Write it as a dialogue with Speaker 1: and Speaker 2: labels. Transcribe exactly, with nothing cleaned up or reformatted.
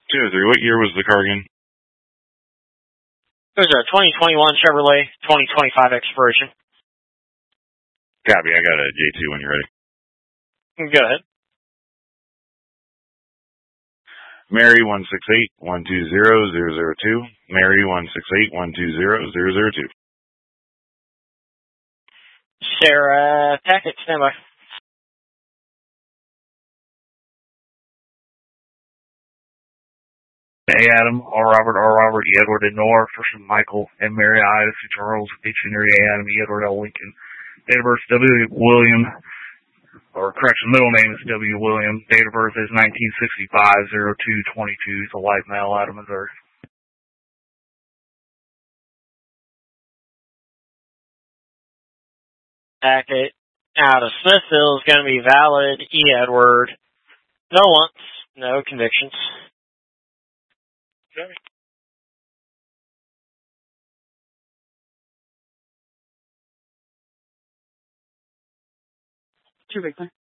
Speaker 1: two oh three, what year was the car again?
Speaker 2: It was a twenty twenty-one Chevrolet, twenty twenty-five expiration.
Speaker 1: Copy, I got a J two when you're ready.
Speaker 2: Go ahead.
Speaker 1: Mary one six eight, one two zero, zero zero two. Mary one six eight, one two zero, zero zero two.
Speaker 2: Sarah Tackett, standby.
Speaker 3: A. Adam, R. Robert, R. Robert, E. Edward, and Nor, first and Michael, and Mary Ida, C. Charles, H. Henry, A. Adam, E. Edward, L. Lincoln. Date of birth, W. William, or correction, middle name is W. William. Date of birth is nineteen sixty-five, oh two twenty-two. He's a white male out of Missouri.
Speaker 2: Tackett out of Smithville is going to be valid. E. Edward. No wants, no convictions.
Speaker 3: Okay.
Speaker 4: Two Victor.